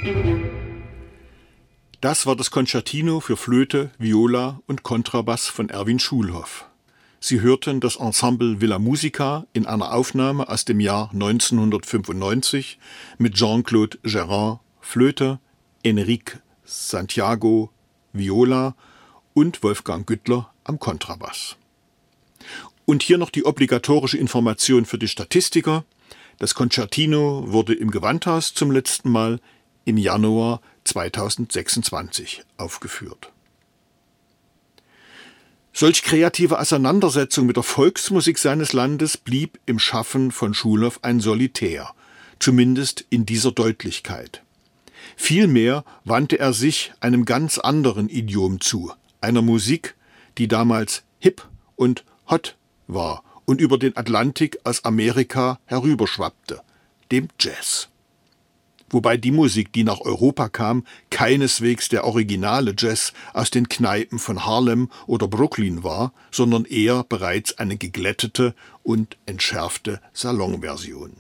Das war das Concertino für Flöte, Viola und Kontrabass von Erwin Schulhoff. Sie hörten das Ensemble Villa Musica in einer Aufnahme aus dem Jahr 1995 mit Jean-Claude Gerard, Flöte, Enrique Santiago, Viola und Wolfgang Güttler am Kontrabass. Und hier noch die obligatorische Information für die Statistiker. Das Concertino wurde im Gewandhaus zum letzten Mal im Januar 2026 aufgeführt. Solch kreative Auseinandersetzung mit der Volksmusik seines Landes blieb im Schaffen von Schulhoff ein Solitär, zumindest in dieser Deutlichkeit. Vielmehr wandte er sich einem ganz anderen Idiom zu, einer Musik, die damals hip und hot war und über den Atlantik aus Amerika herüberschwappte, dem Jazz. Wobei die Musik, die nach Europa kam, keineswegs der originale Jazz aus den Kneipen von Harlem oder Brooklyn war, sondern eher bereits eine geglättete und entschärfte Salonversion.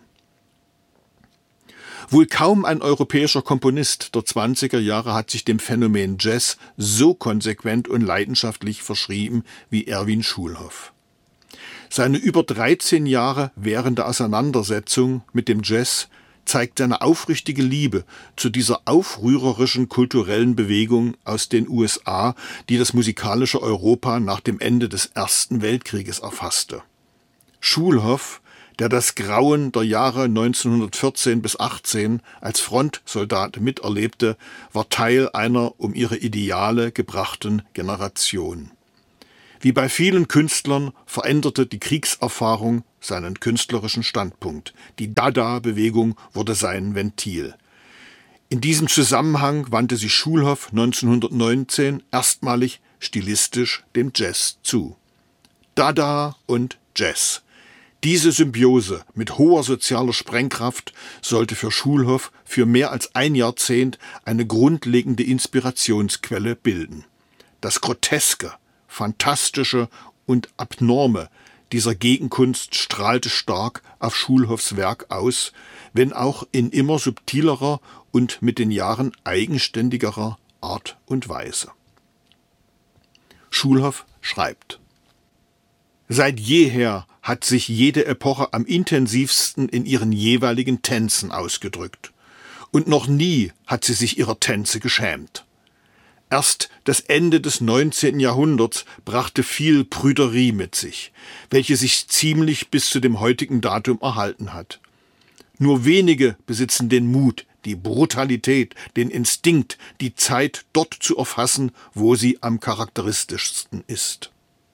Wohl kaum ein europäischer Komponist der 20er Jahre hat sich dem Phänomen Jazz so konsequent und leidenschaftlich verschrieben wie Erwin Schulhoff. Seine über 13 Jahre währende Auseinandersetzung mit dem Jazz zeigt seine aufrichtige Liebe zu dieser aufrührerischen kulturellen Bewegung aus den USA, die das musikalische Europa nach dem Ende des Ersten Weltkrieges erfasste. Schulhoff, der das Grauen der Jahre 1914 bis 18 als Frontsoldat miterlebte, war Teil einer um ihre Ideale gebrachten Generation. Wie bei vielen Künstlern veränderte die Kriegserfahrung seinen künstlerischen Standpunkt. Die Dada-Bewegung wurde sein Ventil. In diesem Zusammenhang wandte sich Schulhoff 1919 erstmalig stilistisch dem Jazz zu. Dada und Jazz. Diese Symbiose mit hoher sozialer Sprengkraft sollte für Schulhoff für mehr als ein Jahrzehnt eine grundlegende Inspirationsquelle bilden. Das Groteske, Fantastische und Abnorme dieser Gegenkunst strahlte stark auf Schulhoffs Werk aus, wenn auch in immer subtilerer und mit den Jahren eigenständigerer Art und Weise. Schulhoff schreibt: Seit jeher hat sich jede Epoche am intensivsten in ihren jeweiligen Tänzen ausgedrückt. Und noch nie hat sie sich ihrer Tänze geschämt. Erst das Ende des 19. Jahrhunderts brachte viel Prüderie mit sich, welche sich ziemlich bis zu dem heutigen Datum erhalten hat. Nur wenige besitzen den Mut, die Brutalität, den Instinkt, die Zeit dort zu erfassen, wo sie am charakteristischsten ist.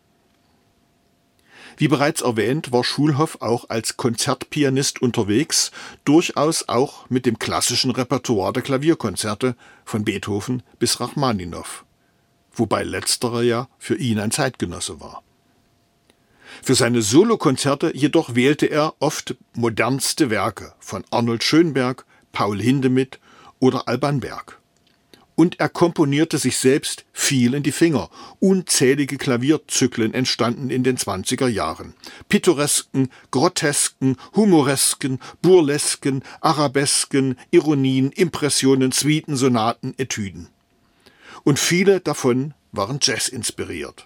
Wie bereits erwähnt, war Schulhoff auch als Konzertpianist unterwegs, durchaus auch mit dem klassischen Repertoire der Klavierkonzerte von Beethoven bis Rachmaninow, wobei letzterer ja für ihn ein Zeitgenosse war. Für seine Solokonzerte jedoch wählte er oft modernste Werke von Arnold Schönberg, Paul Hindemith oder Alban Berg. Und er komponierte sich selbst viel in die Finger. Unzählige Klavierzyklen entstanden in den 20er Jahren. Pittoresken, grotesken, humoresken, burlesken, arabesken, Ironien, Impressionen, Suiten, Sonaten, Etüden. Und viele davon waren Jazz-inspiriert.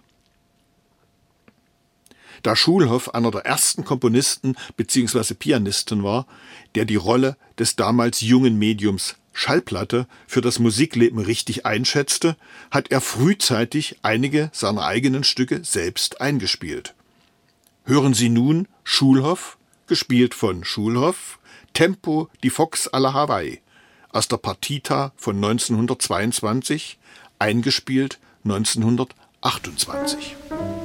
Da Schulhoff einer der ersten Komponisten bzw. Pianisten war, der die Rolle des damals jungen Mediums Schallplatte für das Musikleben richtig einschätzte, hat er frühzeitig einige seiner eigenen Stücke selbst eingespielt. Hören Sie nun Schulhoff, gespielt von Schulhoff, Tempo di Fox alla Hawaii, aus der Partita von 1922, eingespielt 1928.